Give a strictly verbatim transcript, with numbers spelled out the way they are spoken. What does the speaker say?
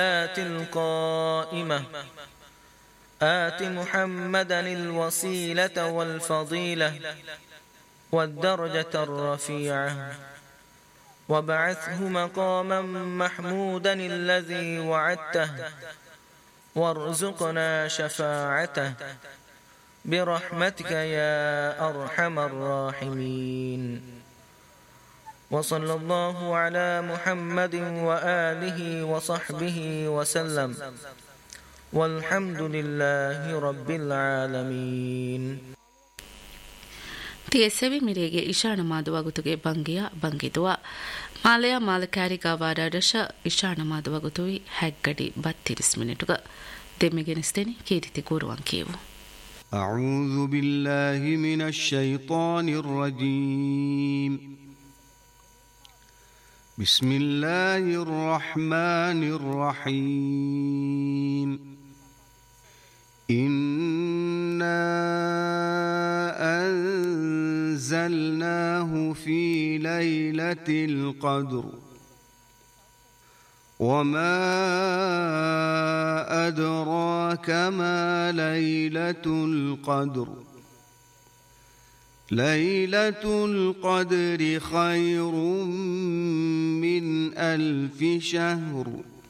القائمة آت محمدا الوسيلة والفضيلة والدرجة الرفيعة وابعثه مقاما محمودا الذي وعدته وارزقنا شفاعته برحمتك يا أرحم الراحمين. وصلى الله على محمد وآله وصحبه وسلم والحمد لله رب العالمين. ತಿಯಸೆವಿ ಮಿರೆಗೆ ಇಶಾಣ ಮಾದುವಗುತುಗೆ ಬಂಗಿಯ ಬಂಗಿದುವ ಮಾಲಯ ಮಾಲಕಾರಿಕಾ ವಾರಾಡಶ ಇಶಾಣ ಮಾದುವಗುತುವಿ ಹ್ಯಾಗ್ಗಡಿ ಬತ್ತಿರಿಸ್ ಮಿನಿಟುಗ ದೆಮ್ಮೆಗೆನಿಸ್ತೇನೆ ಕೀರಿತಿ ಕೂರುವಂಕೇವು. أعوذ بالله من الشيطان الرجيم. بسم الله الرحمن الرحيم. إنا أنزلناه في ليلة القدر وما أدراك ما ليلة القدر ليلة القدر خير من ألف شهر